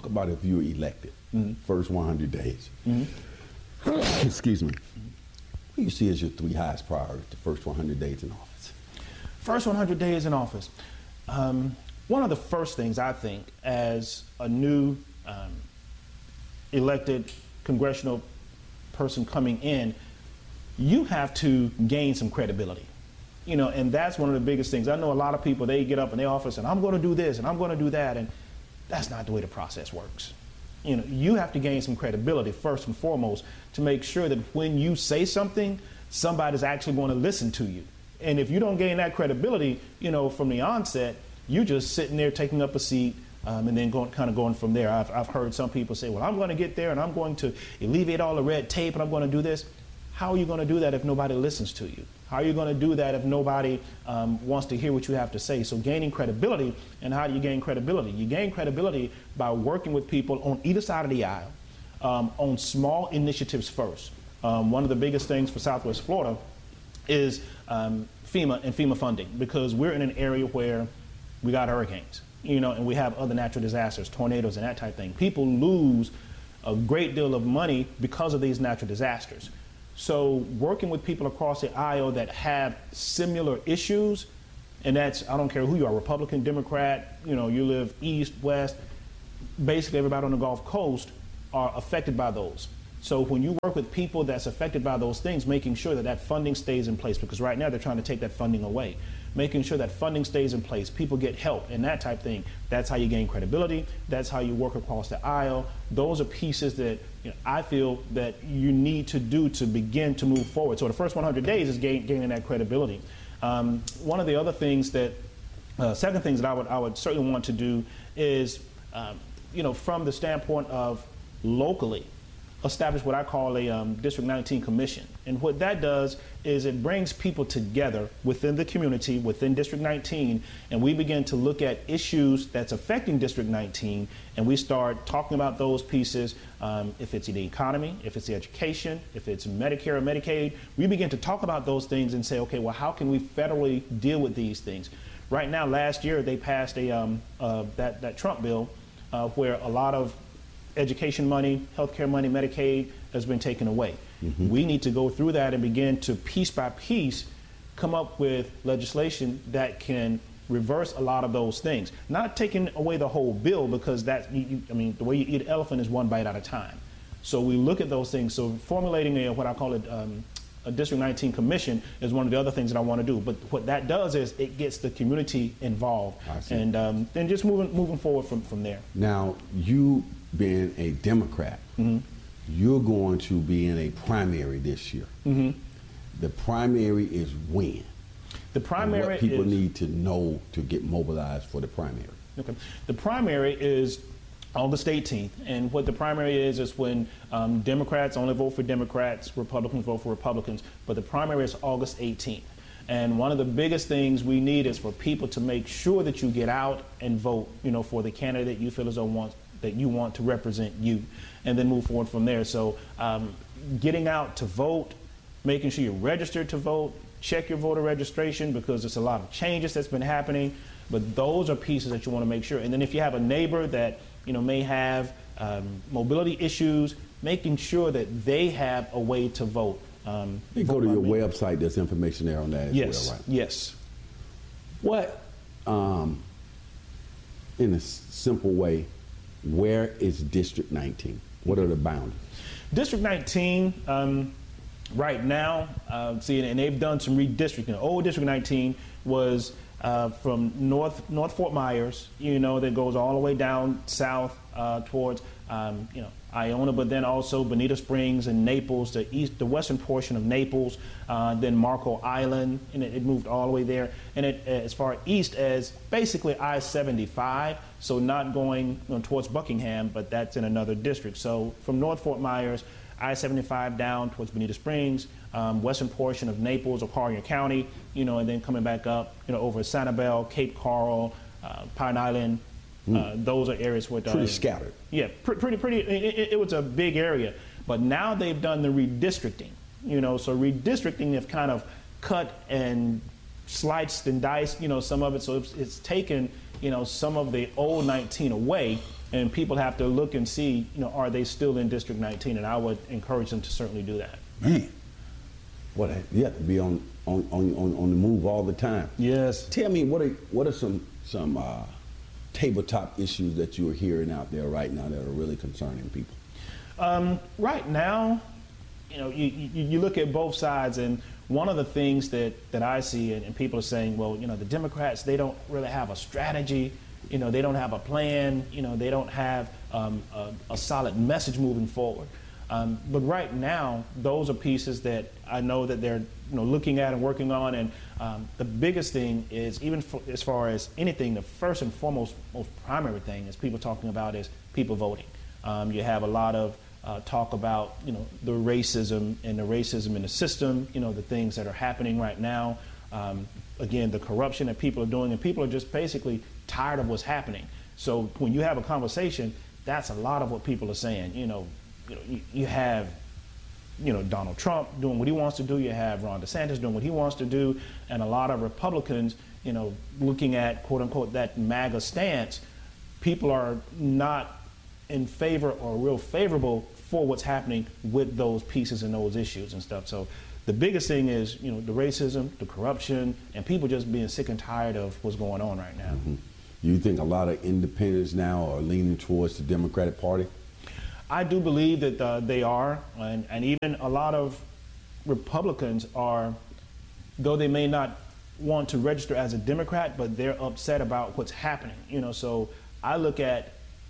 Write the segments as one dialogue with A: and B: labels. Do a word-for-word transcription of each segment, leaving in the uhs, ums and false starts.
A: talk about if you're elected, mm-hmm. first one hundred days. Mm-hmm. Excuse me. What do you see as your three highest priorities the first one hundred days in office?
B: First one hundred days in office. Um, one of the first things I think as a new um, elected congressional person coming in, you have to gain some credibility. You know, and that's one of the biggest things. I know a lot of people, they get up in their office and I'm going to do this and I'm going to do that, and that's not the way the process works. You know, you have to gain some credibility first and foremost to make sure that when you say something, somebody's actually going to listen to you. And if you don't gain that credibility, you know, from the onset, you're just sitting there taking up a seat um, and then going, kind of going from there. I've, I've heard some people say, well, I'm going to get there and I'm going to alleviate all the red tape and I'm going to do this. How are you going to do that if nobody listens to you? How are you going to do that if nobody um, wants to hear what you have to say? So gaining credibility, and how do you gain credibility? You gain credibility by working with people on either side of the aisle um, on small initiatives first. Um, one of the biggest things for Southwest Florida is um, FEMA and FEMA funding, because we're in an area where we got hurricanes, you know, and we have other natural disasters, tornadoes and that type of thing. People lose a great deal of money because of these natural disasters. So working with people across the aisle that have similar issues, and that's, I don't care who you are, Republican, Democrat, you know, you live east, west, basically everybody on the Gulf Coast are affected by those. So when you work with people that's affected by those things, making sure that that funding stays in place, because right now they're trying to take that funding away, making sure that funding stays in place, people get help and that type of thing. That's how you gain credibility. That's how you work across the aisle. Those are pieces that, you know, I feel that you need to do to begin to move forward. So the first one hundred days is gain, gaining that credibility. Um, one of the other things that, uh, second things that I would, I would certainly want to do is, um, you know, from the standpoint of locally, establish what I call a um, District nineteen commission. And what that does is it brings people together within the community, within District nineteen, and we begin to look at issues that's affecting District nineteen, and we start talking about those pieces. Um, if it's the economy, if it's the education, if it's Medicare or Medicaid, we begin to talk about those things and say, okay, well, how can we federally deal with these things? Right now, last year, they passed a um, uh, that, that Trump bill uh, where a lot of education money, healthcare money, Medicaid has been taken away. Mm-hmm. We need to go through that and begin to piece by piece come up with legislation that can reverse a lot of those things. Not taking away the whole bill, because that, you, you, I mean, the way you eat an elephant is one bite at a time. So we look at those things. So formulating a, what I call it, um, a District nineteen commission is one of the other things that I want to do. But what that does is it gets the community involved, and um, then just moving moving forward from, from there.
A: Now, you being a Democrat, mm-hmm. you're going to be in a primary this year. Mm-hmm. The primary is when?
B: The primary
A: and what people
B: is,
A: need to know to get mobilized for the primary.
B: Okay. The primary is August eighteenth, and what the primary is is when um, Democrats only vote for Democrats, Republicans vote for Republicans, but the primary is August eighteenth. And one of the biggest things we need is for people to make sure that you get out and vote, you know, for the candidate you feel as though wants that you want to represent you, and then move forward from there. So um, getting out to vote, making sure you're registered to vote, check your voter registration, because there's a lot of changes that's been happening, but those are pieces that you want to make sure. And then if you have a neighbor that, you know, may have um, mobility issues, making sure that they have a way to vote. Um,
A: you go to your website, there's information there on that as
B: yes,
A: well, right?
B: Yes.
A: What, um, in a simple way, where is District nineteen? What are the boundaries?
B: District nineteen, um, right now, uh, see, and they've done some redistricting. Old District nineteen was uh, from North North Fort Myers, you know, that goes all the way down south uh, towards, um, you know, Iona, but then also Bonita Springs and Naples, the east, the western portion of Naples, uh, then Marco Island, and it, it moved all the way there. And it, as far east as basically I seventy-five, so not going, you know, towards Buckingham, but that's in another district. So from North Fort Myers, I seventy-five down towards Bonita Springs, um, western portion of Naples or Collier County, you know, and then coming back up, you know, over Sanibel, Cape Coral, uh, Pine Island. Mm. Uh, those are areas where
A: pretty uh, scattered.
B: Yeah, pretty, pretty, pretty. It, it was a big area, but now they've done the redistricting. You know, so redistricting have kind of cut and sliced and diced, you know, some of it. So it's, it's taken, you know, some of the old nineteen away And people have to look and see, you know, are they still in District nineteen? And I would encourage them to certainly do that.
A: Man, what a, you have to be on, on, on, on the move all the time.
B: Yes.
A: Tell me, what are what are some some uh, tabletop issues that you are hearing out there right now that are really concerning people?
B: Um, right now, you know, you, you, you look at both sides, and one of the things that, that I see, and, and people are saying, well, you know, the Democrats, they don't really have a strategy. You know, they don't have a plan. You know, they don't have um, a, a solid message moving forward. Um, but right now, those are pieces that I know that they're, you know, looking at and working on. And um, the biggest thing is, even for, as far as anything, the first and foremost, most primary thing is people talking about is people voting. Um, you have a lot of uh, talk about, you know, the racism and the racism in the system. You know, the things that are happening right now. Um, again, the corruption that people are doing, and people are just basically tired of what's happening. So when you have a conversation, that's a lot of what people are saying. You know, you know, you, you have, you know, Donald Trump doing what he wants to do. You have Ron DeSantis doing what he wants to do, and a lot of Republicans, you know, looking at quote unquote that MAGA stance. People are not in favor or real favorable for what's happening with those pieces and those issues and stuff. So the biggest thing is, you know, the racism, the corruption, and people just being sick and tired of what's going on right now.
A: Mm-hmm. You think a lot of independents now are leaning towards the Democratic Party?
B: I do believe that uh, they are, and, and even a lot of Republicans are, though they may not want to register as a Democrat, but they're upset about what's happening. You know, so I look at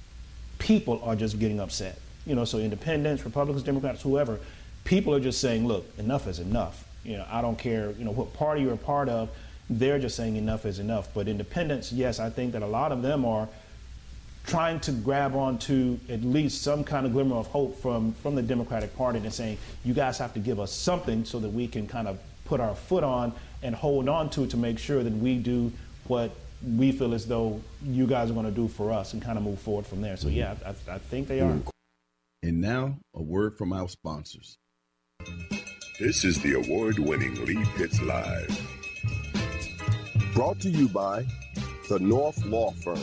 B: people are just getting upset. You know, so independents, Republicans, Democrats, whoever, people are just saying, look, enough is enough. You know, I don't care, you know, what party you're a part of, they're just saying enough is enough. But independents, yes, I think that a lot of them are trying to grab onto at least some kind of glimmer of hope from, from the Democratic Party and saying, you guys have to give us something so that we can kind of put our foot on and hold on to to make sure that we do what we feel as though you guys are going to do for us and kind of move forward from there. So, yeah, I, I think they are.
C: And now, a word from our sponsors.
D: This is the award-winning Lee Pitts Live.
E: Brought to you by the North Law Firm,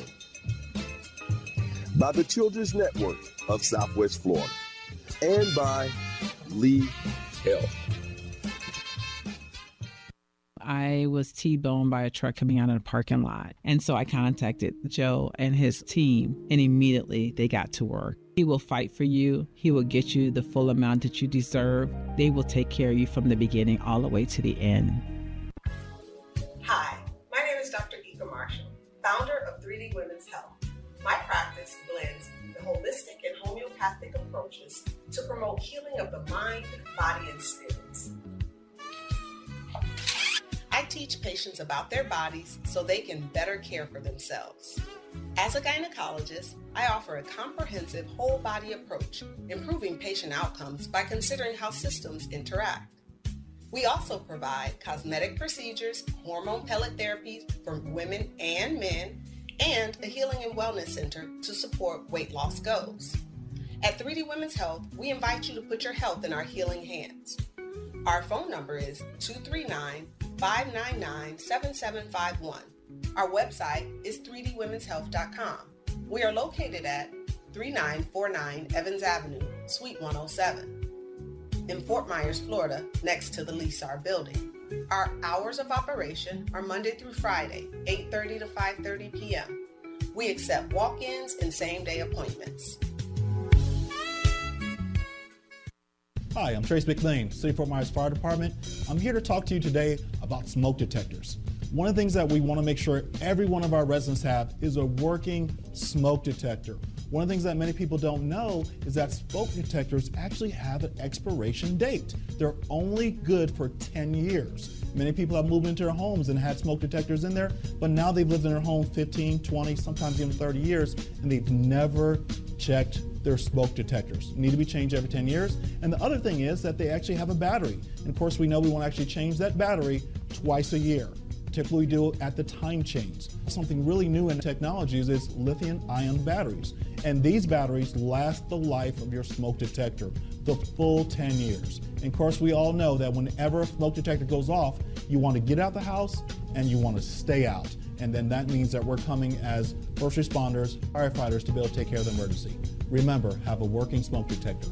E: by the Children's Network of Southwest Florida, and by Lee Health.
F: I was T-boned by a truck coming out of the parking lot. And so I contacted Joe and his team, and immediately they got to work. He will fight for you. He will get you the full amount that you deserve. They will take care of you from the beginning all the way to the end.
G: Hi, my name is Doctor Ika Marshall, founder of three D Women's Health. My practice blends the holistic and homeopathic approaches to promote healing of the mind, body, and spirits. I teach patients about their bodies so they can better care for themselves. As a gynecologist, I offer a comprehensive whole body approach, improving patient outcomes by considering how systems interact. We also provide cosmetic procedures, hormone pellet therapies for women and men, and a healing and wellness center to support weight loss goals. At three D Women's Health, we invite you to put your health in our healing hands. Our phone number is two three nine, five nine nine, seven seven five one. Our website is three d women's health dot com. We are located at thirty-nine forty-nine Evans Avenue, Suite one oh seven, in Fort Myers, Florida, next to the Lysar building. Our hours of operation are Monday through Friday, eight thirty to five thirty p.m. We accept walk-ins and same-day appointments.
H: Hi, I'm Trace McLean, City of Fort Myers Fire Department. I'm here to talk to you today about smoke detectors. One of the things that we want to make sure every one of our residents have is a working smoke detector. One of the things that many people don't know is that smoke detectors actually have an expiration date. They're only good for ten years. Many people have moved into their homes and had smoke detectors in there, but now they've lived in their home fifteen, twenty, sometimes even thirty years, and they've never checked their smoke detectors. Need to be changed every ten years. And the other thing is that they actually have a battery. And of course, we know we want to actually change that battery twice a year. Typically we do at the time change. Something really new in technologies is lithium ion batteries. And these batteries last the life of your smoke detector, the full ten years. And of course, we all know that whenever a smoke detector goes off, you want to get out the house and you want to stay out. and then that means that we're coming as first responders, firefighters, to be able to take care of the emergency. Remember, have a working smoke detector.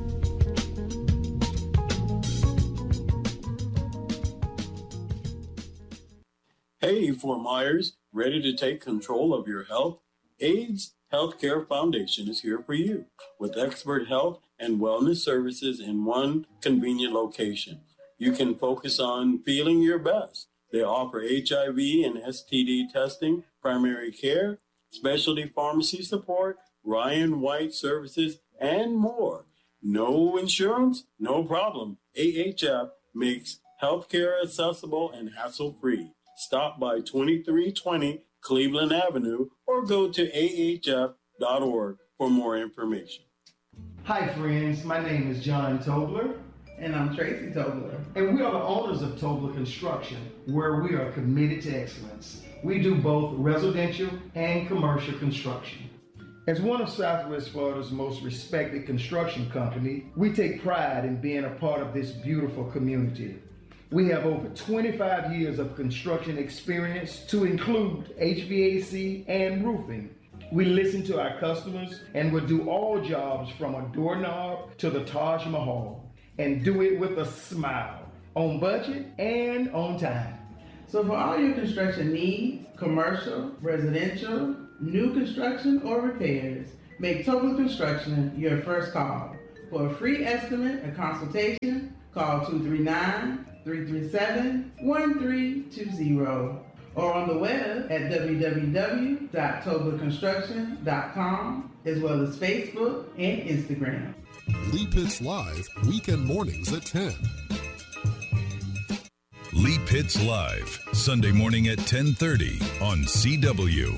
I: Hey, Fort Myers, ready to take control of your health? AIDS Healthcare Foundation is here for you with expert health and wellness services in one convenient location. You can focus on feeling your best. They offer H I V and S T D testing, primary care, specialty pharmacy support, Ryan White services, and more. No insurance? No problem. A H F makes healthcare accessible and hassle-free. Stop by twenty-three twenty Cleveland Avenue or go to A H F dot org for more information.
J: Hi friends, my name is John Tobler.
K: And I'm Tracy Tobler.
J: And we are the owners of Tobler Construction, where we are committed to excellence. We do both residential and commercial construction. As one of Southwest Florida's most respected construction company, we take pride in being a part of this beautiful community. We have over twenty-five years of construction experience to include H V A C and roofing. We listen to our customers and will do all jobs from a doorknob to the Taj Mahal, and do it with a smile, on budget and on time.
K: So for all your construction needs, commercial, residential, new construction, or repairs, make Tobler Construction your first call. For a free estimate and consultation, call two three nine, three three seven, one three two zero or on the web at w w w dot tobler construction dot com, as well as Facebook and Instagram.
L: Lee Pitts Live, weekend mornings at ten.
M: Lee Pitts Live, Sunday morning at ten thirty on C W.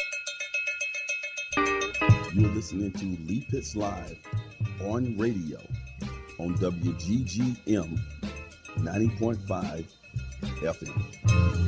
C: You're listening to Lee Pitts Live on radio on W G G M ninety point five F M.